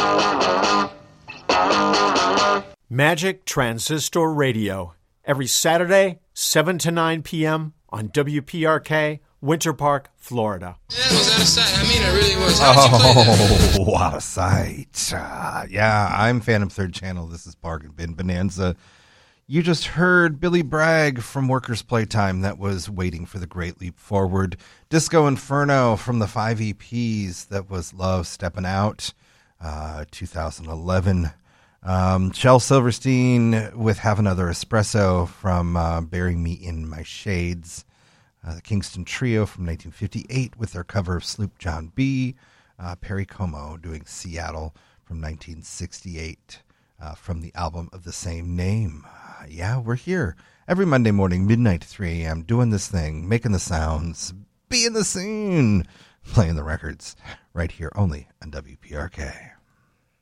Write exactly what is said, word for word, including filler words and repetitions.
Magic Transistor Radio, every Saturday, seven to nine p.m. on W P R K, Winter Park, Florida. Yeah, was out of sight. I mean, it really was. How'd oh, out of sight. Uh, yeah, I'm Phantom Third Channel. This is Bargain Bin Bonanza. You just heard Billy Bragg from Workers' Playtime. That was Waiting for the Great Leap Forward. Disco Inferno from the five E Ps. That was Love Steppin' Out, uh, two thousand eleven. Um, Shel Silverstein with Have Another Espresso from uh, Bury Me in My Shades. Uh, the Kingston Trio from nineteen fifty-eight with their cover of Sloop John B. Uh, Perry Como doing Seattle from nineteen sixty-eight uh, from the album of the same name. Uh, yeah, we're here every Monday morning, midnight to three a.m., doing this thing, making the sounds, being the scene, playing the records right here only on W P R K.